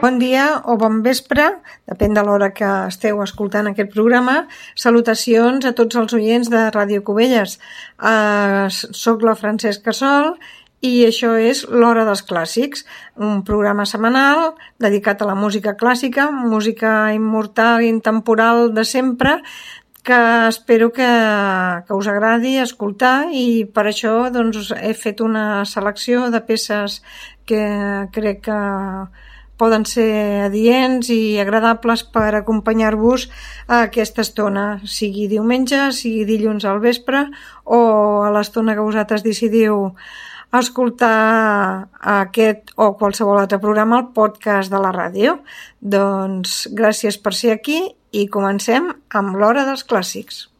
Bon dia o bon vespre, depèn de l'hora que esteu escoltant aquest programa. Salutacions a tots els oients de Ràdio Cubelles. Soc la Francesca Sol i això és l'Hora dels Clàssics, un programa setmanal dedicat a la música clàssica, música immortal i intemporal de sempre, que espero que us agradi escoltar, i per això doncs, he fet una selecció de peces que crec que poden ser adients i agradables per acompanyar-vos a aquesta estona, sigui diumenge, sigui dilluns al vespre o a l'estona que vosaltres decidiu escoltar aquest o qualsevol altre programa al podcast de la ràdio. Doncs gràcies per ser aquí i comencem amb l'Hora dels Clàssics.